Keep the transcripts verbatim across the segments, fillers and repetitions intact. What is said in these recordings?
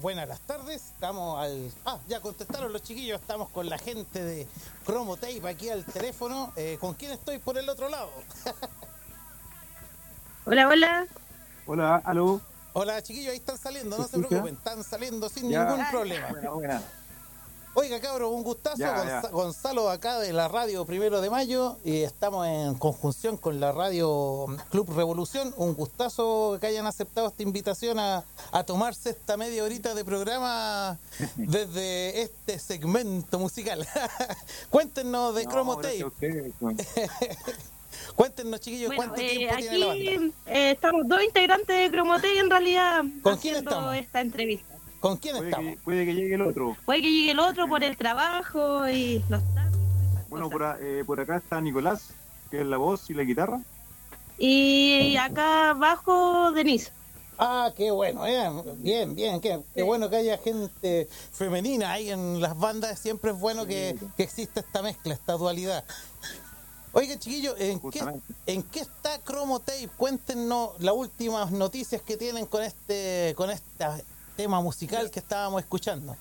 buenas las tardes. Estamos al... Ah, ya contestaron los chiquillos. Estamos con la gente de Chromotape aquí al teléfono. Eh, ¿Con quién estoy por el otro lado? Hola, hola. Hola, aló. Hola chiquillos, ahí están saliendo, ¿Se no se escucha? preocupen. Están saliendo sin Ya. ningún problema. Buena, buena. Oiga, cabros, un gustazo. Ya, Gonza- ya. Gonzalo acá de la radio Primero de Mayo y estamos en conjunción con la radio Club Revolución. Un gustazo que hayan aceptado esta invitación a, a tomarse esta media horita de programa desde este segmento musical. Cuéntenos de No, Chromotape. gracias a ustedes, bueno. Cuéntenos, chiquillos, Bueno, ¿cuánto eh, tiempo tiene la banda? aquí eh, estamos dos integrantes de Chromotape en realidad ¿Con quién haciendo estamos? esta entrevista. ¿Con quién Puede estamos? que, puede que llegue el otro. Puede que llegue el otro por el trabajo y los tacos y esas Bueno, cosas. por, a- eh, por acá está Nicolás, que es la voz y la guitarra. Y acá abajo Denise. Ah, qué bueno, eh. bien, bien, qué, qué Sí. bueno que haya gente femenina ahí en las bandas, siempre es bueno que, que exista esta mezcla, esta dualidad. Oigan, chiquillos, ¿en qué, Justamente. ¿en qué está Chromotape? Cuéntenos las últimas noticias que tienen con este con este tema musical que estábamos escuchando.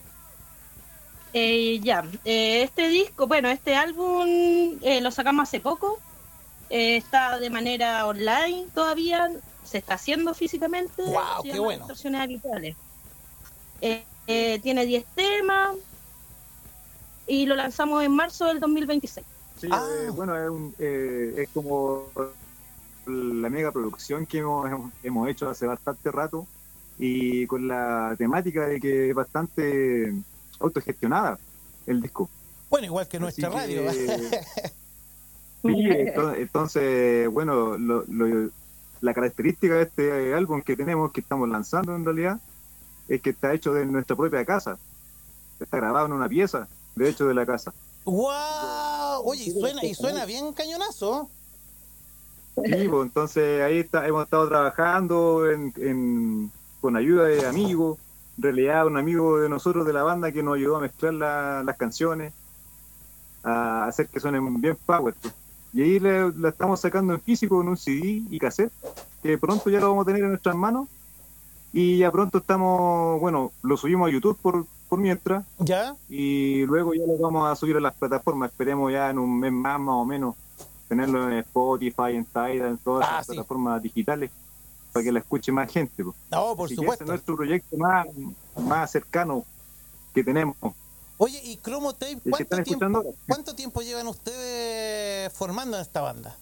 Eh, ya, eh, este disco, bueno, este álbum eh, lo sacamos hace poco. Eh, está de manera online todavía, se está haciendo físicamente. Guau, se qué llama bueno. Distorsiones Habituales. Eh, eh, tiene diez temas y lo lanzamos en marzo del dos mil veintiséis. Sí, Ah. eh, bueno, es, un, eh, es como la mega producción que hemos, hemos- hemos hecho hace bastante rato y con la temática de que es bastante autogestionada el disco. Bueno, igual que Así nuestra que- radio. Sí, ento- entonces, bueno, lo- lo- la característica de este álbum que tenemos, que estamos lanzando en realidad, es que está hecho de nuestra propia casa. Está grabado en una pieza, de hecho, de la casa. ¡Wow! Oye, y suena, y suena bien cañonazo. Sí, pues, entonces ahí está, hemos estado trabajando en, en- con ayuda de amigos, en realidad un amigo de nosotros de la banda que nos ayudó a mezclar la- las canciones, a hacer que suenen bien power, pues. Y ahí le- la estamos sacando en físico en un C D y cassette, que pronto ya lo vamos a tener en nuestras manos. Y ya pronto estamos, bueno, lo subimos a YouTube por, por mientras, ¿Ya? y luego ya lo vamos a subir a las plataformas. Esperemos ya en un mes más, más o menos, tenerlo en Spotify, en Tidal, en todas Ah, las sí. plataformas digitales, para que la escuche más gente, pues. No, por Así que ese supuesto. es nuestro proyecto más, más cercano que tenemos, Oye, ¿y Chromotape el que cuánto están tiempo, escuchando ahora. cuánto tiempo llevan ustedes formando en esta banda?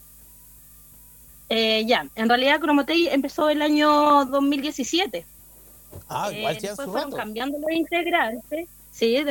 Eh, ya, en realidad Chromotape empezó el año dos mil diecisiete. Ah, igual Eh, llevan después su fueron rato. cambiando los integrantes. Sí,